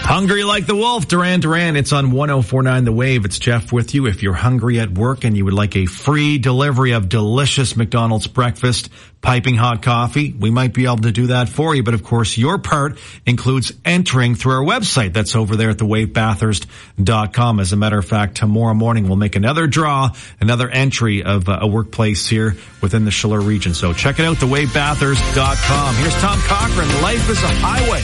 Hungry like the wolf, Duran Duran. It's on 104.9 The Wave. It's Jeff with you. If you're hungry at work and you would like a free delivery of delicious McDonald's breakfast, piping hot coffee, we might be able to do that for you. But of course, your part includes entering through our website. That's over there at thewavebathurst.com. As a matter of fact, tomorrow morning we'll make another draw, another entry of a workplace here within the Schiller region. So check it out, thewavebathurst.com. Here's Tom Cochrane. Life is a highway.